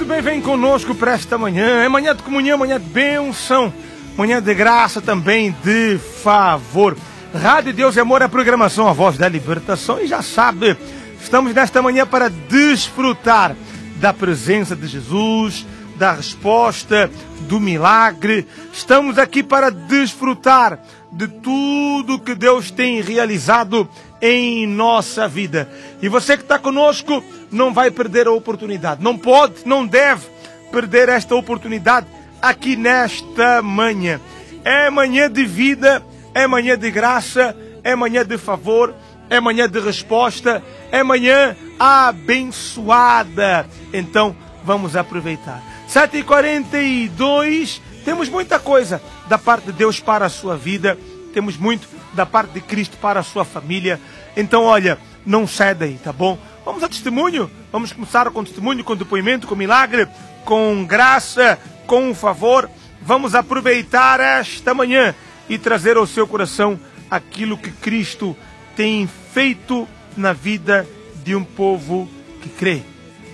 Muito bem, vem conosco para esta manhã. É manhã de comunhão, manhã de bênção, manhã de graça, também de favor. Rádio Deus e Amor, a programação, a voz da libertação. E já sabe, estamos nesta manhã para desfrutar da presença de Jesus, da resposta, do milagre. Estamos aqui para desfrutar de tudo que Deus tem realizado em nossa vida. E você que está conosco não vai perder a oportunidade. Não pode, não deve perder esta oportunidade aqui nesta manhã. É manhã de vida, é manhã de graça, é manhã de favor, é manhã de resposta, é manhã abençoada. Então vamos aproveitar. 7h42, temos muita coisa da parte de Deus para a sua vida. Temos muito da parte de Cristo para a sua família. Então, olha, não sai daí, tá bom? Vamos ao testemunho. Vamos começar com testemunho, com depoimento, com milagre, com graça, com favor. Vamos aproveitar esta manhã e trazer ao seu coração aquilo que Cristo tem feito na vida de um povo que crê.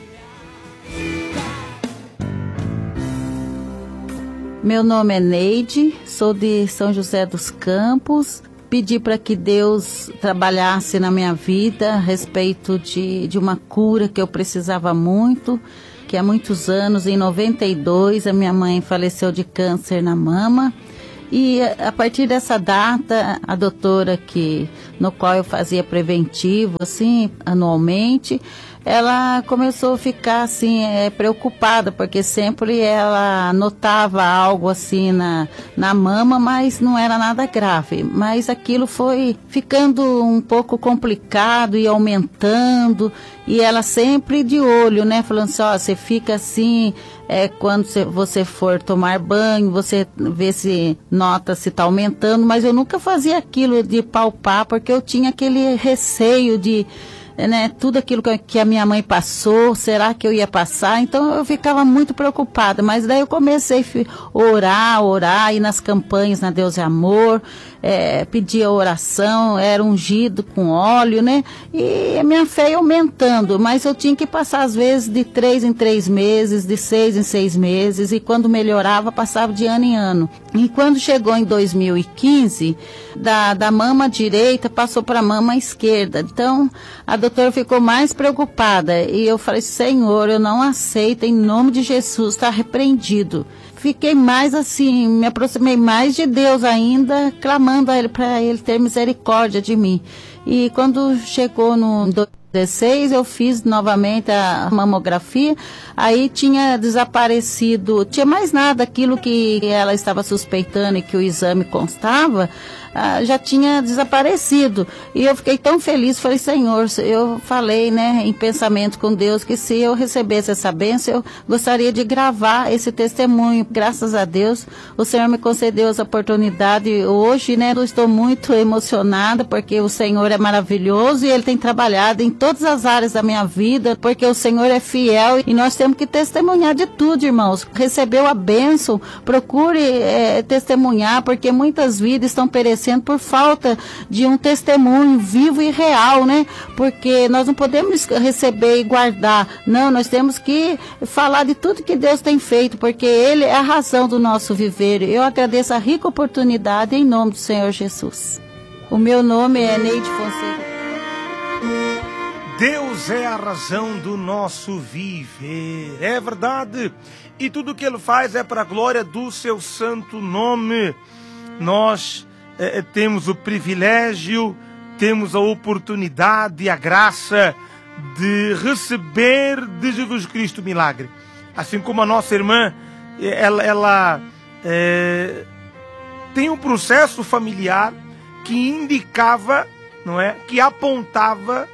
Meu nome é Neide, sou de São José dos Campos. Pedi para que Deus trabalhasse na minha vida a respeito de uma cura que eu precisava muito, que há muitos anos, em 92, a minha mãe faleceu de câncer na mama. E a partir dessa data, a doutora no qual eu fazia preventivo, assim, anualmente, ela começou a ficar assim, preocupada, porque sempre ela notava algo assim na mama, mas não era nada grave. Mas aquilo foi ficando um pouco complicado e aumentando, e ela sempre de olho, né, falando assim, ó, você fica assim, quando você for tomar banho, você vê se nota se está aumentando, mas eu nunca fazia aquilo de palpar, porque eu tinha aquele receio de, né, tudo aquilo que a minha mãe passou, será que eu ia passar? Então eu ficava muito preocupada, mas daí eu comecei a orar, ir nas campanhas na Deus e Amor, pedia oração, era ungido com óleo, né, e a minha fé ia aumentando, mas eu tinha que passar às vezes de 3 em 3 meses, de 6 em 6 meses, e quando melhorava, passava de ano em ano. E quando chegou em 2015, da mama direita passou para a mama esquerda, então a doutora ficou mais preocupada, e eu falei, Senhor, eu não aceito, em nome de Jesus, está repreendido. Fiquei mais assim, me aproximei mais de Deus ainda, clamando a Ele para Ele ter misericórdia de mim. E quando chegou no 2016, eu fiz novamente a mamografia, aí tinha desaparecido, tinha mais nada, aquilo que ela estava suspeitando e que o exame constava, já tinha desaparecido. E eu fiquei tão feliz, falei, Senhor, eu falei, né, em pensamento com Deus, que se eu recebesse essa bênção, eu gostaria de gravar esse testemunho. Graças a Deus, o Senhor me concedeu essa oportunidade hoje, né, eu estou muito emocionada, porque o Senhor é maravilhoso e Ele tem trabalhado em todas as áreas da minha vida, porque o Senhor é fiel e nós temos que testemunhar de tudo, irmãos. Recebeu a bênção, procure testemunhar, porque muitas vidas estão perecendo por falta de um testemunho vivo e real, né? Porque nós não podemos receber e guardar. Não, nós temos que falar de tudo que Deus tem feito, porque Ele é a razão do nosso viver. Eu agradeço a rica oportunidade em nome do Senhor Jesus. O meu nome é Neide Fonseca. Deus é a razão do nosso viver, é verdade. E tudo que Ele faz é para a glória do seu santo nome. Nós temos o privilégio, temos a oportunidade e a graça de receber de Jesus Cristo o milagre. Assim como a nossa irmã, ela tem um processo familiar que indicava, não é, que apontava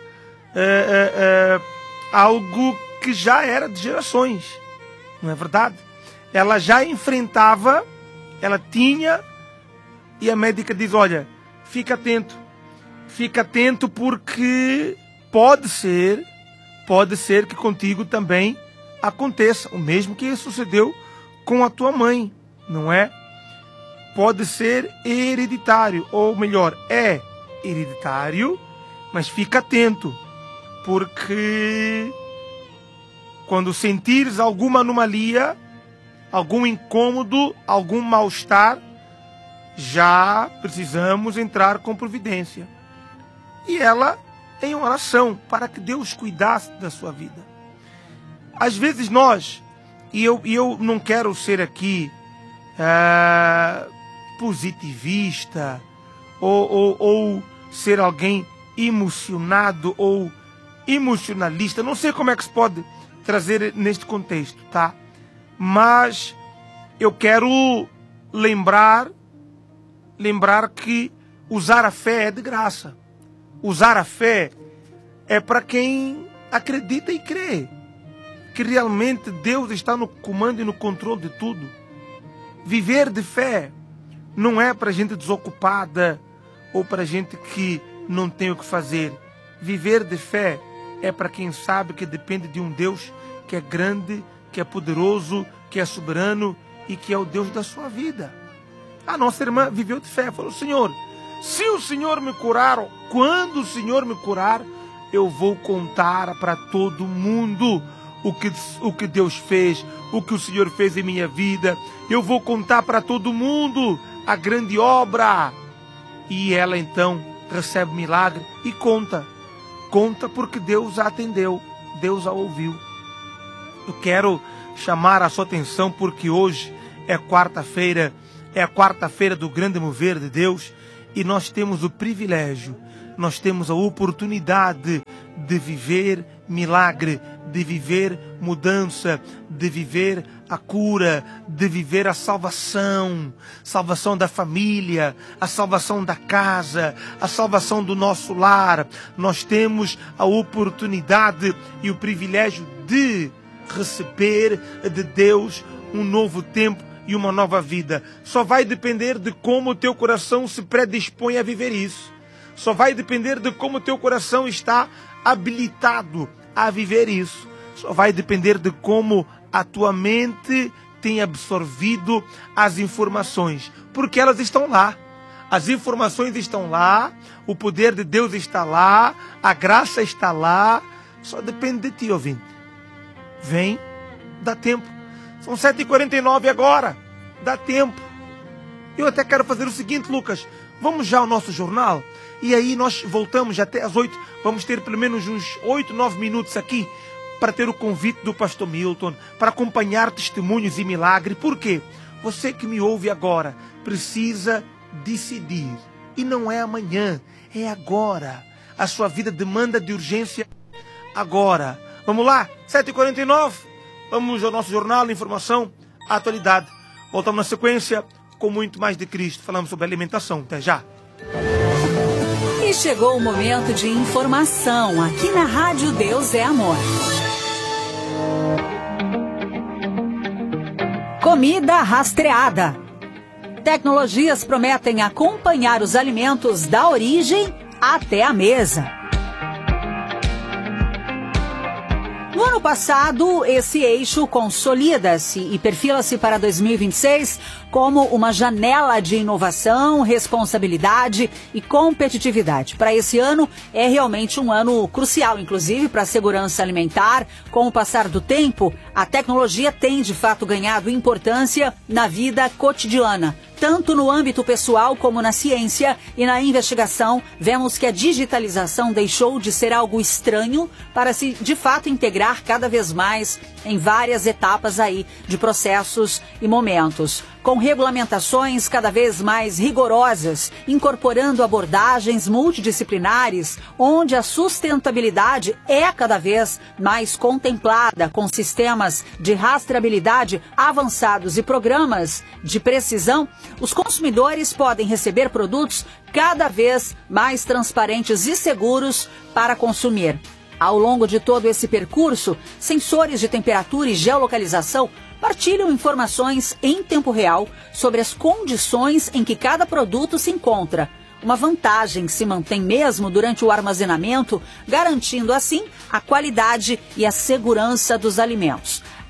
algo que já era de gerações, não é verdade? Ela já enfrentava, ela tinha. E a médica diz, olha, fica atento porque pode ser que contigo também aconteça o mesmo que sucedeu com a tua mãe, não é? Pode ser hereditário, ou melhor, é hereditário, mas fica atento, porque Quando sentires alguma anomalia, algum incômodo, algum mal-estar, já precisamos entrar com providência. E ela em oração, para que Deus cuidasse da sua vida. Às vezes nós, e eu não quero ser aqui positivista, ou ser alguém emocionado, ou emocionalista, não sei como é que se pode trazer neste contexto, tá? Mas eu quero lembrar que usar a fé é de graça. Usar a fé é para quem acredita e crê que realmente Deus está no comando e no controle de tudo. Viver de fé não é para gente desocupada ou para gente que não tem o que fazer. Viver de fé é para quem sabe que depende de um Deus que é grande, que é poderoso, que é soberano e que é o Deus da sua vida. A nossa irmã viveu de fé, falou: Senhor, se o Senhor me curar, quando o Senhor me curar, eu vou contar para todo mundo o que Deus fez, o que o Senhor fez em minha vida. Eu vou contar para todo mundo a grande obra. E ela então recebe o milagre e conta. Conta porque Deus a atendeu, Deus a ouviu. Eu quero chamar a sua atenção porque hoje é quarta-feira, é a quarta-feira do grande mover de Deus. E nós temos o privilégio, nós temos a oportunidade de viver milagre, de viver mudança, de viver a cura, de viver a salvação da família, a salvação da casa, a salvação do nosso lar. Nós temos a oportunidade e o privilégio de receber de Deus um novo tempo e uma nova vida. Só vai depender de como o teu coração se predispõe a viver isso. Só vai depender de como o teu coração está habilitado a viver isso. Só vai depender de como a tua mente tem absorvido as informações. Porque elas estão lá. As informações estão lá, o poder de Deus está lá, a graça está lá. Só depende de ti, ouvinte. Vem, dá tempo. São 7h49 agora. Dá tempo. Eu até quero fazer o seguinte, Lucas. Vamos já ao nosso jornal. E aí nós voltamos até às 8. Vamos ter pelo menos uns 8, 9 minutos aqui para ter o convite do pastor Milton, para acompanhar testemunhos e milagre. Por quê? Você que me ouve agora precisa decidir. E não é amanhã, é agora. A sua vida demanda de urgência agora. Vamos lá? 7h49. Vamos ao nosso jornal, informação, atualidade. Voltamos na sequência com muito mais de Cristo. Falamos sobre alimentação. Até já. E chegou o momento de informação aqui na Rádio Deus é Amor. Comida rastreada. Tecnologias prometem acompanhar os alimentos da origem até a mesa. No ano passado, esse eixo consolida-se e perfila-se para 2026 como uma janela de inovação, responsabilidade e competitividade. Para esse ano, é realmente um ano crucial, inclusive, para a segurança alimentar. Com o passar do tempo, a tecnologia tem, de fato, ganhado importância na vida cotidiana. Tanto no âmbito pessoal como na ciência e na investigação, vemos que a digitalização deixou de ser algo estranho para se, de fato, integrar cada vez mais em várias etapas aí de processos e momentos. Com regulamentações cada vez mais rigorosas, incorporando abordagens multidisciplinares, onde a sustentabilidade é cada vez mais contemplada, com sistemas de rastreabilidade avançados e programas de precisão, os consumidores podem receber produtos cada vez mais transparentes e seguros para consumir. Ao longo de todo esse percurso, sensores de temperatura e geolocalização partilham informações em tempo real sobre as condições em que cada produto se encontra. Uma vantagem que se mantém mesmo durante o armazenamento, garantindo assim a qualidade e a segurança dos alimentos.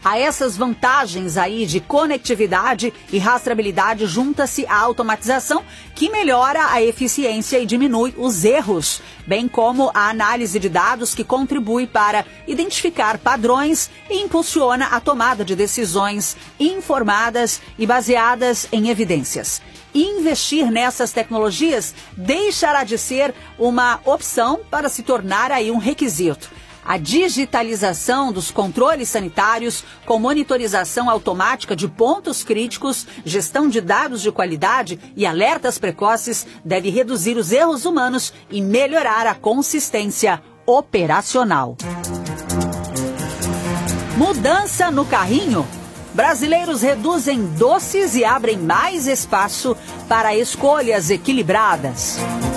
A essas vantagens aí de conectividade e rastreabilidade junta-se a automatização, que melhora a eficiência e diminui os erros, bem como a análise de dados, que contribui para identificar padrões e impulsiona a tomada de decisões informadas e baseadas em evidências. Investir nessas tecnologias deixará de ser uma opção para se tornar aí um requisito. A digitalização dos controles sanitários, com monitorização automática de pontos críticos, gestão de dados de qualidade e alertas precoces, deve reduzir os erros humanos e melhorar a consistência operacional. Mudança no carrinho. Brasileiros reduzem doces e abrem mais espaço para escolhas equilibradas.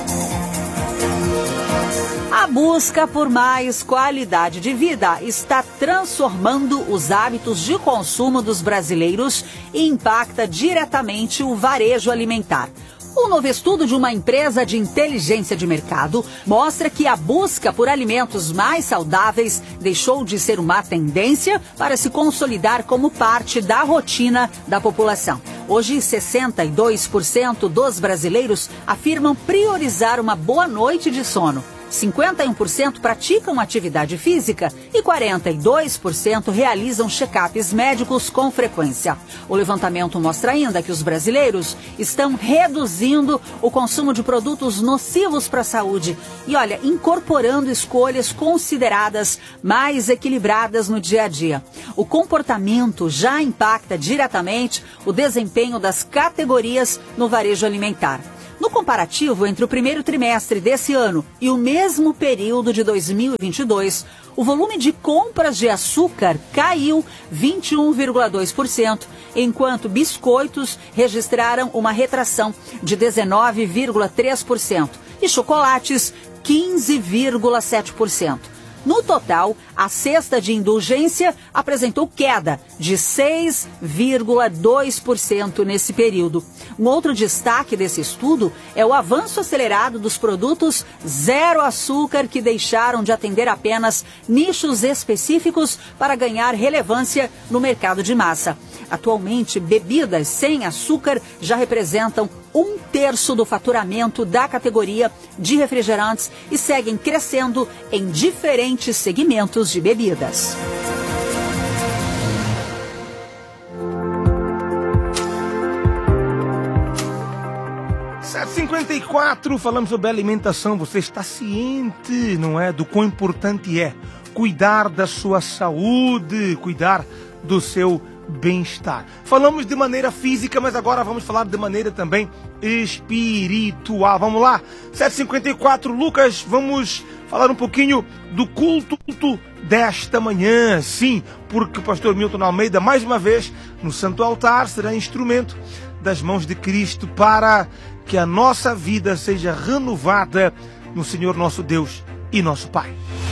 A busca por mais qualidade de vida está transformando os hábitos de consumo dos brasileiros e impacta diretamente o varejo alimentar. Um novo estudo de uma empresa de inteligência de mercado mostra que a busca por alimentos mais saudáveis deixou de ser uma tendência para se consolidar como parte da rotina da população. Hoje, 62% dos brasileiros afirmam priorizar uma boa noite de sono. 51% praticam atividade física e 42% realizam check-ups médicos com frequência. O levantamento mostra ainda que os brasileiros estão reduzindo o consumo de produtos nocivos para a saúde e, incorporando escolhas consideradas mais equilibradas no dia a dia. O comportamento já impacta diretamente o desempenho das categorias no varejo alimentar. No comparativo entre o primeiro trimestre desse ano e o mesmo período de 2022, o volume de compras de açúcar caiu 21,2%, enquanto biscoitos registraram uma retração de 19,3% e chocolates 15,7%. No total, a cesta de indulgência apresentou queda de 6,2% nesse período. Um outro destaque desse estudo é o avanço acelerado dos produtos zero açúcar, que deixaram de atender apenas nichos específicos para ganhar relevância no mercado de massa. Atualmente, bebidas sem açúcar já representam 1/3 do faturamento da categoria de refrigerantes e seguem crescendo em diferentes segmentos de bebidas. R$7,54, falamos sobre alimentação. Você está ciente, não é, do quão importante é cuidar da sua saúde, cuidar do seu bem-estar. Falamos de maneira física, mas agora vamos falar de maneira também espiritual. Vamos lá, 7h54, Lucas, vamos falar um pouquinho do culto desta manhã. Sim, porque o pastor Milton Almeida, mais uma vez, no Santo Altar, será instrumento das mãos de Cristo para que a nossa vida seja renovada no Senhor nosso Deus e nosso Pai.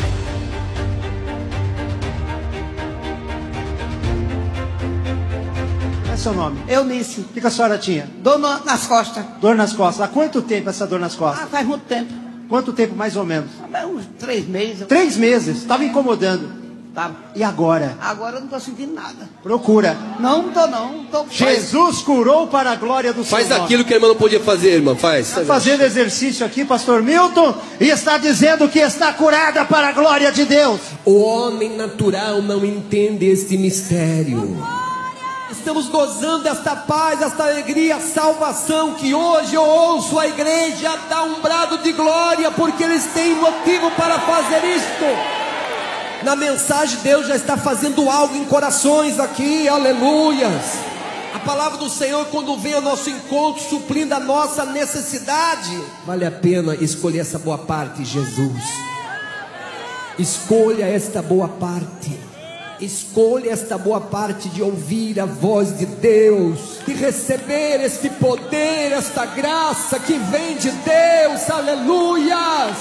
Seu nome? Eunice. O que a senhora tinha? Dor nas costas. Dor nas costas. Há quanto tempo essa dor nas costas? Faz muito tempo. Quanto tempo mais ou menos? Uns 3 meses. 3 meses? Estava incomodando? Tava. E agora? Agora eu não estou sentindo nada. Procura. Não tô. Jesus curou para a glória do Senhor. Faz aquilo que a irmã não podia fazer, irmã. Faz. Está fazendo exercício aqui, pastor Milton, e está dizendo que está curada para a glória de Deus. O homem natural não entende este mistério. Estamos gozando desta paz, desta alegria, salvação, que hoje eu ouço a igreja dar um brado de glória, porque eles têm motivo para fazer isto. Na mensagem, Deus já está fazendo algo em corações aqui, aleluias. A palavra do Senhor, quando vem ao nosso encontro, suprindo a nossa necessidade, vale a pena escolher essa boa parte, Jesus. Escolha esta boa parte. Escolha esta boa parte de ouvir a voz de Deus, de receber este poder, esta graça que vem de Deus, aleluias.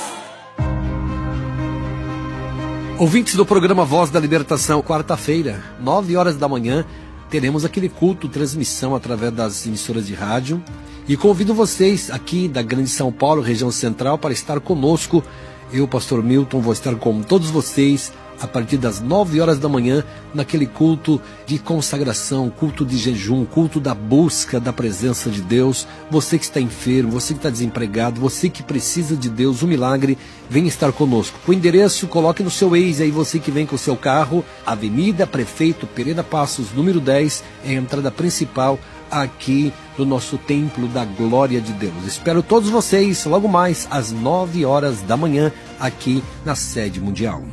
Ouvintes do programa Voz da Libertação, quarta-feira, 9 horas da manhã, teremos aquele culto, transmissão através das emissoras de rádio, e convido vocês aqui da Grande São Paulo, região central, para estar conosco. Eu, pastor Milton, vou estar com todos vocês a partir das 9 horas da manhã, naquele culto de consagração, culto de jejum, culto da busca da presença de Deus. Você que está enfermo, você que está desempregado, você que precisa de Deus, um milagre, vem estar conosco. O endereço, coloque no seu Waze aí, você que vem com o seu carro, Avenida Prefeito Pereira Passos, número 10, é a entrada principal aqui do nosso Templo da Glória de Deus. Espero todos vocês logo mais às 9 horas da manhã aqui na sede mundial.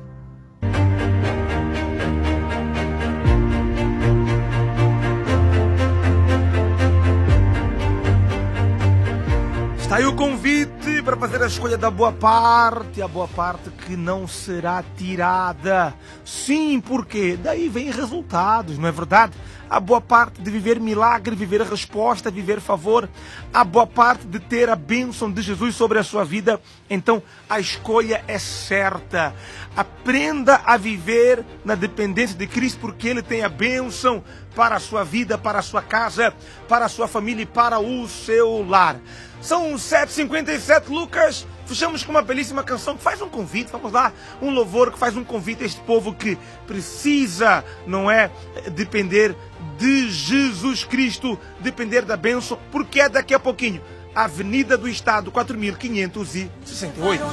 Está aí o convite para fazer a escolha da boa parte, a boa parte que não será tirada. Sim, porque daí vem resultados, não é verdade? A boa parte de viver milagre, viver a resposta, viver favor. A boa parte de ter a bênção de Jesus sobre a sua vida. Então, a escolha é certa. Aprenda a viver na dependência de Cristo, porque Ele tem a bênção para a sua vida, para a sua casa, para a sua família e para o seu lar. São 7h57, Lucas. Fechamos com uma belíssima canção que faz um convite, vamos lá, um louvor que faz um convite a este povo que precisa, não é, depender de Jesus Cristo, depender da bênção, porque é daqui a pouquinho, Avenida do Estado, 4.568.